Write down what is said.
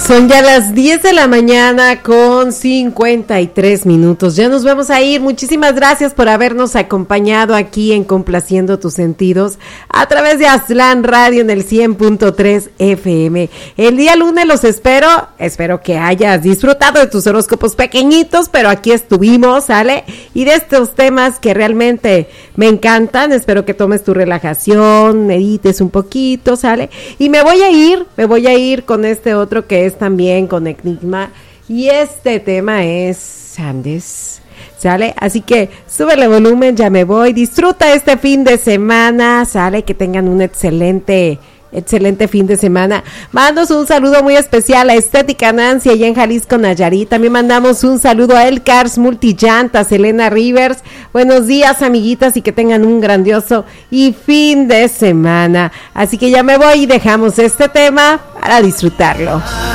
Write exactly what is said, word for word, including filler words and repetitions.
Son ya las diez de la mañana con cincuenta y tres minutos. Ya nos vamos a ir. Muchísimas gracias por habernos acompañado aquí en Complaciendo Tus Sentidos a través de Aztlán Radio en el cien punto tres F M. El día lunes los espero. Espero que hayas disfrutado de tus horóscopos pequeñitos, pero aquí estuvimos, ¿sale? Y de estos temas que realmente me encantan. Espero que tomes tu relajación, medites un poquito, ¿sale? Y me voy a ir, me voy a ir con este otro que es también con Enigma, y este tema es Sandes, ¿sale? Así que súbele volumen, ya me voy, disfruta este fin de semana, ¿sale? Que tengan un excelente, excelente fin de semana. Mandamos un saludo muy especial a Estética Nancy allá en Jalisco, Nayarit. También mandamos un saludo a El Cars Multillantas, Elena Rivers. Buenos días, amiguitas, y que tengan un grandioso y fin de semana. Así que ya me voy y dejamos este tema para disfrutarlo.